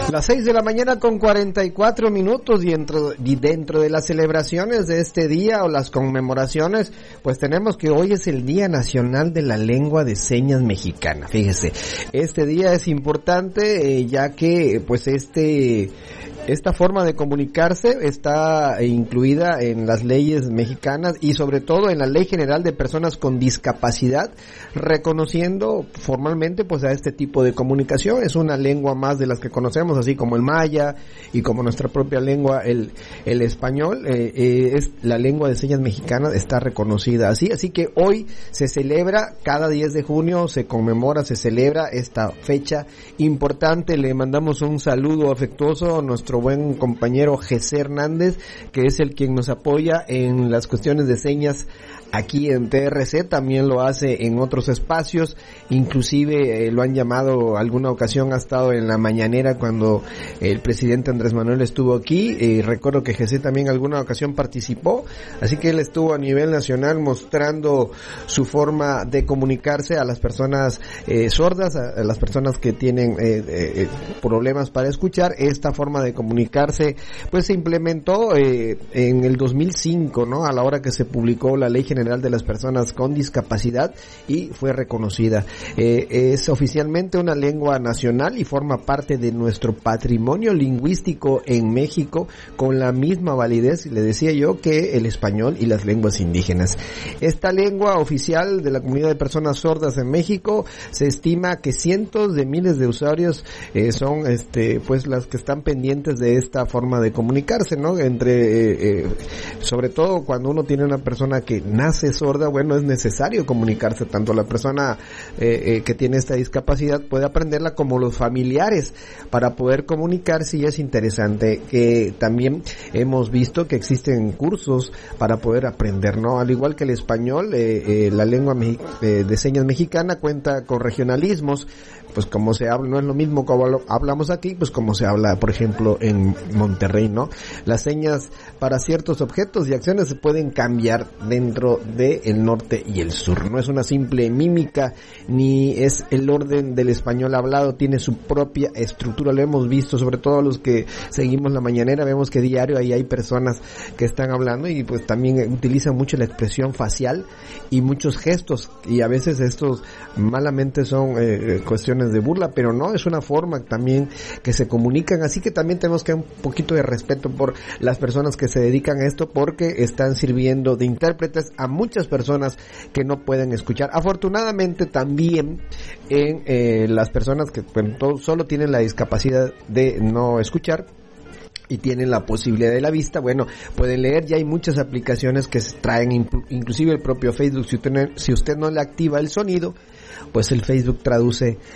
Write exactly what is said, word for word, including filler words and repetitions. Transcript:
Las seis de la mañana con cuarenta y cuatro minutos y dentro, y dentro de las celebraciones de este día o las conmemoraciones, pues tenemos que hoy es el Día Nacional de la Lengua de Señas Mexicana. Fíjese, este día es importante eh, ya que pues este... Esta forma de comunicarse está incluida en las leyes mexicanas y sobre todo en la Ley General de Personas con Discapacidad, reconociendo formalmente pues a este tipo de comunicación. Es una lengua más de las que conocemos, así como el maya y como nuestra propia lengua, el el español, eh, eh, es la lengua de señas mexicana, está reconocida así. Así que hoy se celebra, cada diez de junio se conmemora, se celebra esta fecha importante. Le mandamos un saludo afectuoso a nuestro buen compañero José Hernández, que es el quien nos apoya en las cuestiones de señas aquí en T R C, también lo hace en otros espacios, inclusive eh, lo han llamado alguna ocasión, ha estado en la mañanera cuando el presidente Andrés Manuel estuvo aquí, eh, recuerdo que José también alguna ocasión participó, así que él estuvo a nivel nacional mostrando su forma de comunicarse a las personas eh, sordas, a, a las personas que tienen eh, eh, problemas para escuchar. Esta forma de comunicarse pues se implementó eh, en el dos mil cinco, ¿no? A la hora que se publicó la Ley General de las Personas con Discapacidad y fue reconocida. Eh, es oficialmente una lengua nacional y forma parte de nuestro patrimonio lingüístico en México con la misma validez, le decía yo, que el español y las lenguas indígenas. Esta lengua oficial de la comunidad de personas sordas en México, se estima que cientos de miles de usuarios eh, son este pues las que están pendientes de esta forma de comunicarse, ¿no? Entre eh, eh, sobre todo cuando uno tiene una persona que nace sorda, bueno, es necesario comunicarse. Tanto la persona eh, eh, que tiene esta discapacidad puede aprenderla como los familiares para poder comunicarse, y es interesante que también hemos visto que existen cursos para poder aprender, ¿no? Al igual que el español, eh, eh, la lengua me- eh, de señas mexicana cuenta con regionalismos, pues como se habla, no es lo mismo como lo hablamos aquí, pues como se habla, por ejemplo, en Monterrey, ¿no? Las señas para ciertos objetos y acciones se pueden cambiar dentro de el norte y el sur. No es una simple mímica, ni es el orden del español hablado, tiene su propia estructura. Lo hemos visto, sobre todo los que seguimos la mañanera, vemos que diario ahí hay personas que están hablando y pues también utilizan mucho la expresión facial y muchos gestos, y a veces estos malamente son eh, cuestiones de burla, pero no, es una forma también que se comunican, así que también tenemos que un poquito de respeto por las personas que se dedican a esto, porque están sirviendo de intérpretes a muchas personas que no pueden escuchar. Afortunadamente también en eh, las personas que bueno, todo, solo tienen la discapacidad de no escuchar y tienen la posibilidad de la vista, bueno, pueden leer. Ya hay muchas aplicaciones que traen, inclusive el propio Facebook, si usted no, si usted no le activa el sonido, pues el Facebook traduce